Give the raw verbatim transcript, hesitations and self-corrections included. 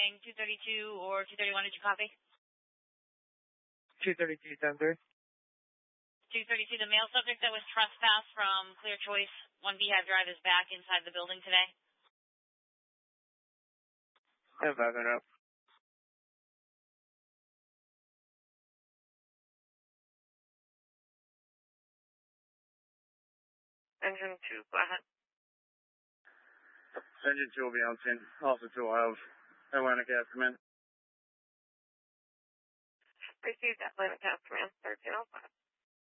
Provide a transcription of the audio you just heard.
saying two thirty-two or two thirty-one. Did you copy? two thirty-two, ten three. two thirty-two, the male subject that was trespassed from Clear Choice, one Beehive Drive, is back inside the building today? Yeah, backing up. Engine two, go ahead. Engine two will be on scene. Also two will have Atlantic gas come in. Received Atlantic gas command, thirteen oh five.